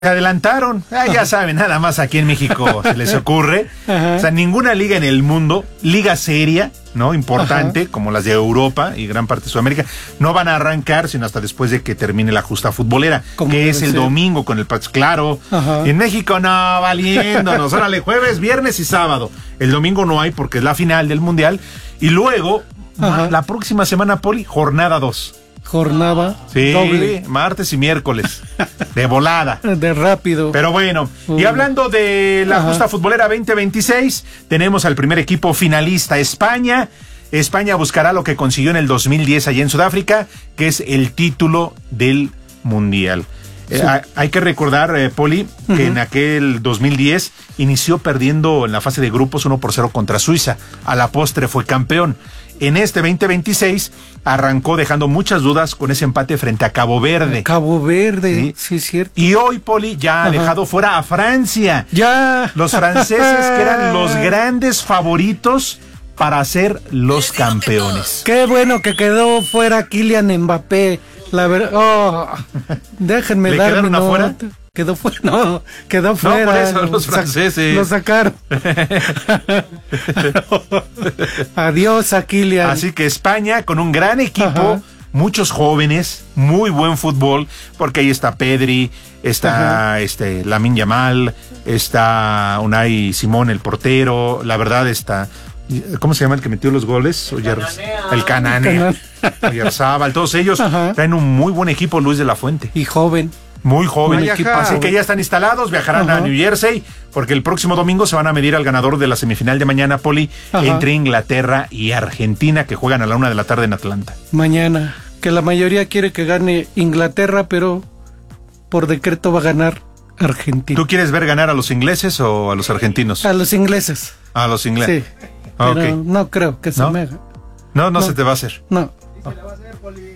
Se adelantaron, ya saben, nada más aquí en México se les ocurre. Ajá. O sea, ninguna liga en el mundo, liga seria, ¿no? Importante, ajá, como las de Europa y gran parte de Sudamérica, no van a arrancar sino hasta después de que termine la justa futbolera, que es el domingo con el claro. Ajá. Y en México no, valiéndonos, órale, jueves, viernes y sábado. El domingo no hay porque es la final del Mundial. Y luego, la próxima semana, Poli, jornada 2. Jornada doble. Martes y miércoles. De volada. De rápido. Pero bueno, y hablando de la justa futbolera 2026, tenemos al primer equipo finalista, España. España buscará lo que consiguió en el 2010 allá en Sudáfrica, que es el título del Mundial. Sí. Hay que recordar, Poli, que en aquel 2010 inició perdiendo en la fase de grupos 1-0 contra Suiza. A la postre fue campeón. En este 2026 arrancó dejando muchas dudas con ese empate frente a Cabo Verde. Cabo Verde, sí, es cierto. Y hoy, Poli, ya ha dejado fuera a Francia. Ya. Los franceses que eran los grandes favoritos para ser los campeones. Qué bueno que quedó fuera Kylian Mbappé. La verdad, déjenme dar. ¿Le quedaron afuera? Quedó fuera, no, quedó fuera. No, por eso los franceses. Lo sacaron. Adiós a Kylian. Así que España con un gran equipo, muchos jóvenes, muy buen fútbol, porque ahí está Pedri, está Lamine Yamal, está Unai Simón, el portero, la verdad está... ¿Cómo se llama el que metió los goles? El Cananea. Oyarzábal, todos ellos traen un muy buen equipo, Luis de la Fuente. Y joven. Muy joven. Así que ya están instalados, viajarán a New Jersey, porque el próximo domingo se van a medir al ganador de la semifinal de mañana, Poli, entre Inglaterra y Argentina, que juegan a la 1 de la tarde en Atlanta. Mañana, que la mayoría quiere que gane Inglaterra, pero por decreto va a ganar Argentina. ¿Tú quieres ver ganar a los ingleses o a los argentinos? A los ingleses. A los ingleses. Sí. Pero no creo que se me haga. No se te va a hacer. No. Se le va a hacer, Poli.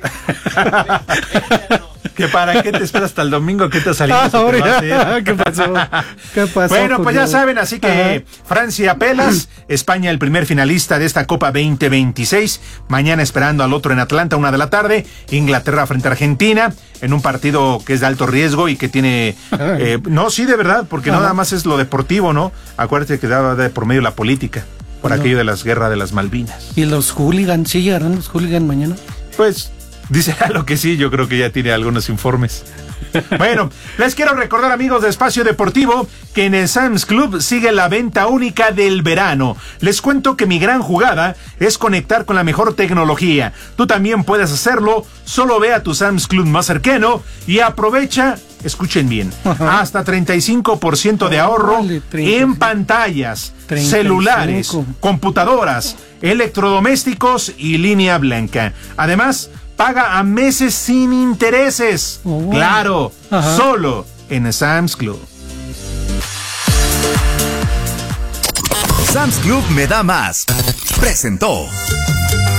¿Que para qué te esperas hasta el domingo? ¿Qué te ha salido? ¿Qué pasó? ¿Qué pasó? Bueno, pues ya saben, así que Francia pelas, España el primer finalista de esta Copa 2026, mañana esperando al otro en Atlanta, 1 de la tarde, Inglaterra frente a Argentina, en un partido que es de alto riesgo y que tiene... no, sí, de verdad, porque no nada más es lo deportivo, ¿no? Acuérdate que daba de por medio la política, por aquello de las guerras de las Malvinas. ¿Y los hooligans? ¿Sí llegarán los hooligans mañana? Pues... dice a lo que sí, yo creo que ya tiene algunos informes. Bueno, les quiero recordar, amigos de Espacio Deportivo, que en el Sam's Club sigue la venta única del verano. Les cuento que mi gran jugada es conectar con la mejor tecnología. Tú también puedes hacerlo, solo ve a tu Sam's Club más cercano y aprovecha, escuchen bien, hasta 35% de ahorro en pantallas, 35. Celulares, computadoras, electrodomésticos y línea blanca. Además, paga a meses sin intereses. Claro, solo en Sam's Club. Sam's Club me da más. Presentó.